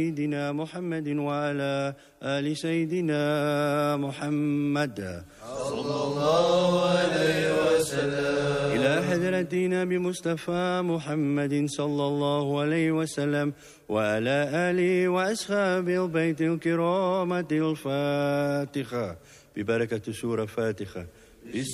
سيدنا محمد وعلى آل سيدنا محمد صلى الله عليه وسلم. إلى حضرة نبي مصطفى محمد صلى الله عليه وسلم وعلى آله وأصحاب البيت الكرامة الفاتحة ببركة سورة فاتحة.